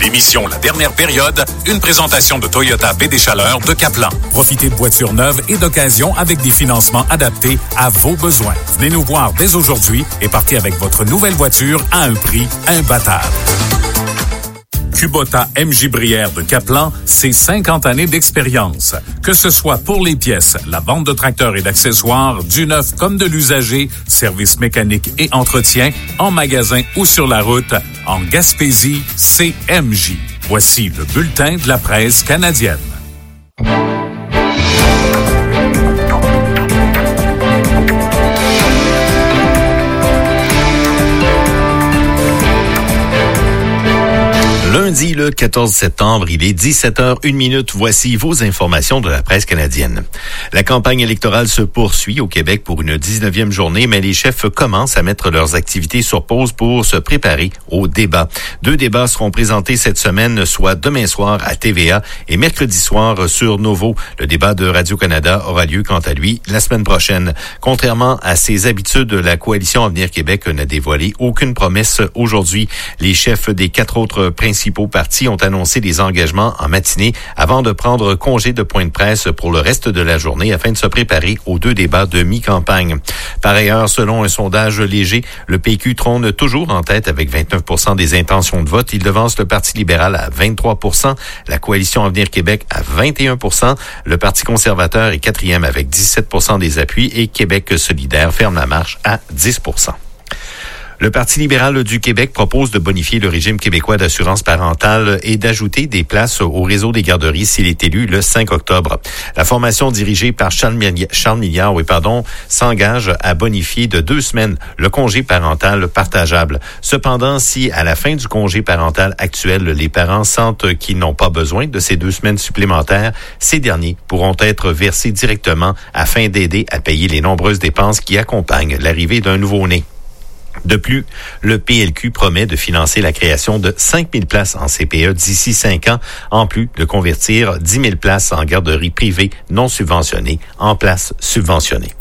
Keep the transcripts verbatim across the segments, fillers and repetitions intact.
L'émission La Dernière Période, une présentation de Toyota Baie des Chaleurs de Caplan. Profitez de voitures neuves et d'occasion avec des financements adaptés à vos besoins. Venez nous voir dès aujourd'hui et partez avec votre nouvelle voiture à un prix imbattable. Kubota M J Brière de Caplan, c'est cinquante années d'expérience. Que ce soit pour les pièces, la vente de tracteurs et d'accessoires, du neuf comme de l'usager, services mécaniques et entretien, en magasin ou sur la route, en Gaspésie, c'est M J. Voici le bulletin de la presse canadienne. Lundi, le quatorze septembre, il est dix-sept heures une minute. Voici vos informations de la presse canadienne. La campagne électorale se poursuit au Québec pour une dix-neuvième journée, mais les chefs commencent à mettre leurs activités sur pause pour se préparer au débat. Deux débats seront présentés cette semaine, soit demain soir à T V A et mercredi soir sur Novo. Le débat de Radio-Canada aura lieu, quant à lui, la semaine prochaine. Contrairement à ses habitudes, la coalition Avenir Québec n'a dévoilé aucune promesse aujourd'hui. Les chefs des quatre autres principaux principaux partis ont annoncé des engagements en matinée avant de prendre congé de point de presse pour le reste de la journée afin de se préparer aux deux débats de mi-campagne. Par ailleurs, selon un sondage léger, le P Q trône toujours en tête avec vingt-neuf pour cent des intentions de vote. Il devance le Parti libéral à vingt-trois pour cent, la coalition Avenir Québec à vingt et un pour cent, le Parti conservateur est quatrième avec dix-sept pour cent des appuis et Québec solidaire ferme la marche à dix pour cent. Le Parti libéral du Québec propose de bonifier le régime québécois d'assurance parentale et d'ajouter des places au réseau des garderies s'il est élu le cinq octobre. La formation dirigée par Charles Milliard, oui, pardon, s'engage à bonifier de deux semaines le congé parental partageable. Cependant, si à la fin du congé parental actuel, les parents sentent qu'ils n'ont pas besoin de ces deux semaines supplémentaires, ces derniers pourront être versés directement afin d'aider à payer les nombreuses dépenses qui accompagnent l'arrivée d'un nouveau-né. De plus, le P L Q promet de financer la création de cinq mille places en C P E d'ici cinq ans, en plus de convertir dix mille places en garderies privées non subventionnées en places subventionnées.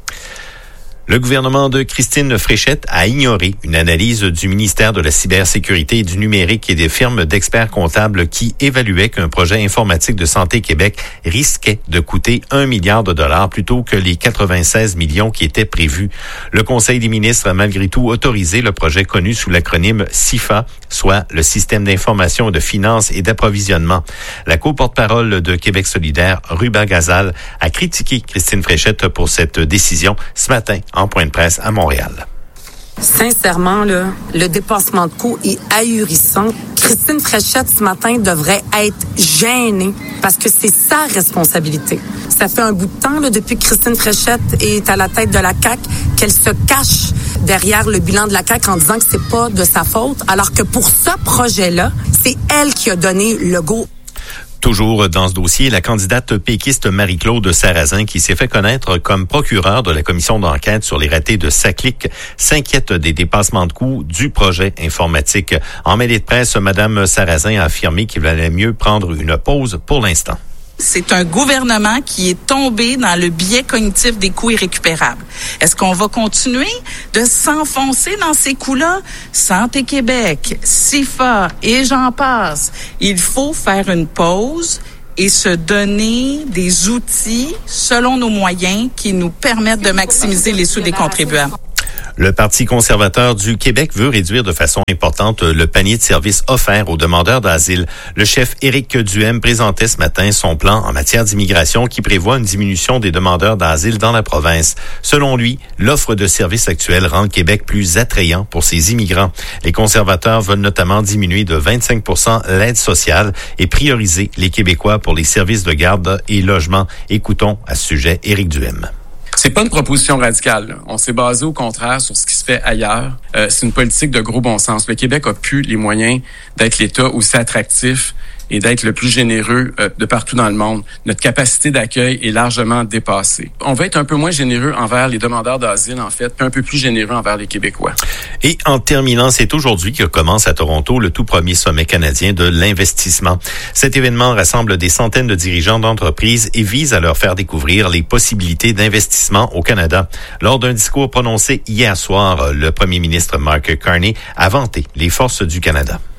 Le gouvernement de Christine Fréchette a ignoré une analyse du ministère de la Cybersécurité et du Numérique et des firmes d'experts comptables qui évaluaient qu'un projet informatique de Santé Québec risquait de coûter un milliard de dollars plutôt que les quatre-vingt-seize millions qui étaient prévus. Le Conseil des ministres a malgré tout autorisé le projet connu sous l'acronyme C I F A, soit le Système d'information de finances et d'approvisionnement. La co-porte-parole de Québec solidaire, Ruba Gazal, a critiqué Christine Fréchette pour cette décision ce matin en point de presse à Montréal. Sincèrement, là, le dépassement de coûts est ahurissant. Christine Fréchette, ce matin, devrait être gênée parce que c'est sa responsabilité. Ça fait un bout de temps, là, depuis que Christine Fréchette est à la tête de la C A Q, qu'elle se cache derrière le bilan de la C A Q en disant que c'est pas de sa faute, alors que pour ce projet-là, c'est elle qui a donné le go. Toujours dans ce dossier, la candidate péquiste Marie-Claude Sarrazin, qui s'est fait connaître comme procureure de la commission d'enquête sur les ratés de SACLIC, s'inquiète des dépassements de coûts du projet informatique. En mêlée de presse, Mme Sarrazin a affirmé qu'il valait mieux prendre une pause pour l'instant. C'est un gouvernement qui est tombé dans le biais cognitif des coûts irrécupérables. Est-ce qu'on va continuer de s'enfoncer dans ces coûts-là? Santé Québec, C I F A et j'en passe. Il faut faire une pause et se donner des outils selon nos moyens qui nous permettent de maximiser les sous des contribuables. Le Parti conservateur du Québec veut réduire de façon importante le panier de services offert aux demandeurs d'asile. Le chef Éric Duhem présentait ce matin son plan en matière d'immigration qui prévoit une diminution des demandeurs d'asile dans la province. Selon lui, l'offre de services actuelle rend le Québec plus attrayant pour ses immigrants. Les conservateurs veulent notamment diminuer de vingt-cinq pour cent l'aide sociale et prioriser les Québécois pour les services de garde et logement. Écoutons à ce sujet Éric Duhem. C'est pas une proposition radicale, là. On s'est basé au contraire sur ce qui se fait ailleurs. Euh, c'est une politique de gros bon sens. Le Québec a plus les moyens d'être l'État aussi attractif et d'être le plus généreux euh, de partout dans le monde. Notre capacité d'accueil est largement dépassée. On va être un peu moins généreux envers les demandeurs d'asile, en fait, puis un peu plus généreux envers les Québécois. Et en terminant, c'est aujourd'hui que commence à Toronto le tout premier sommet canadien de l'investissement. Cet événement rassemble des centaines de dirigeants d'entreprises et vise à leur faire découvrir les possibilités d'investissement au Canada. Lors d'un discours prononcé hier soir, le premier ministre Mark Carney a vanté les forces du Canada.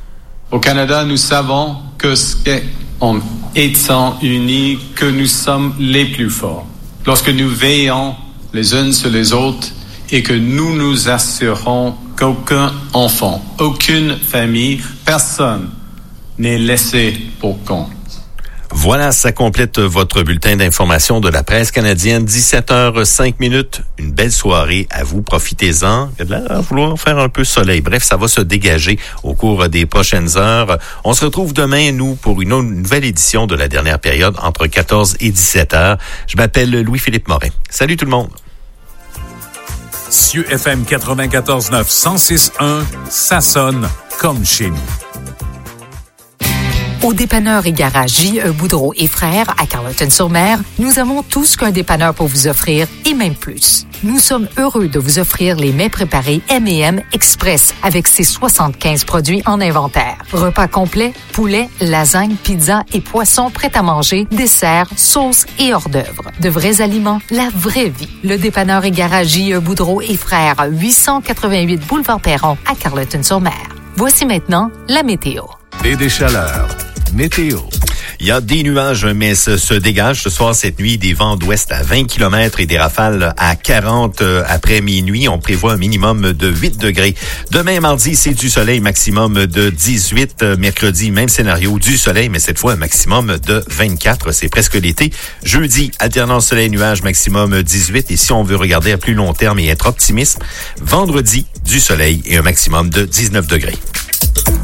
Au Canada, nous savons que c'est en étant unis que nous sommes les plus forts. Lorsque nous veillons les uns sur les autres et que nous nous assurons qu'aucun enfant, aucune famille, personne n'est laissé pour compte. Voilà, ça complète votre bulletin d'information de la presse canadienne. dix-sept heures cinq minutes. Une belle soirée à vous. Profitez-en. Il y a de l'air à vouloir faire un peu soleil. Bref, ça va se dégager au cours des prochaines heures. On se retrouve demain, nous, pour une autre, nouvelle édition de la dernière période entre quatorze et dix-sept heures. Je m'appelle Louis-Philippe Morin. Salut tout le monde. Cieux F M quatre-vingt-quatorze neuf cent six un, ça sonne comme chez nous. Au dépanneur et garage J E Boudreau et Frères à Carleton-sur-Mer, nous avons tout ce qu'un dépanneur peut vous offrir et même plus. Nous sommes heureux de vous offrir les mets préparés M et M Express avec ses soixante-quinze produits en inventaire. Repas complets, poulet, lasagne, pizza et poissons prêts à manger, desserts, sauces et hors d'œuvre. De vrais aliments, la vraie vie. Le dépanneur et garage J E Boudreau et Frères, huit cent quatre-vingt-huit Boulevard Perron à Carleton-sur-Mer. Voici maintenant la météo. Et des chaleurs. Météo. Il y a des nuages, mais se, se dégagent ce soir, cette nuit, des vents d'ouest à vingt kilomètres et des rafales à quarante après minuit. On prévoit un minimum de huit degrés. Demain, mardi, c'est du soleil, maximum de dix-huit. Mercredi, même scénario, du soleil, mais cette fois, un maximum de vingt-quatre. C'est presque l'été. Jeudi, alternance soleil-nuage, maximum dix-huit. Et si on veut regarder à plus long terme et être optimiste, vendredi, du soleil et un maximum de dix-neuf degrés.